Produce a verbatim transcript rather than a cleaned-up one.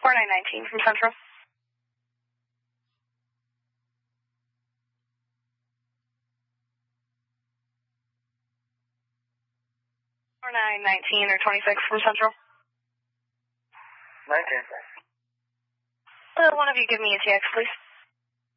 four nine nineteen from Central. four nine nineteen or twenty-six from Central. nineteen. Will one of you give me a T X, please?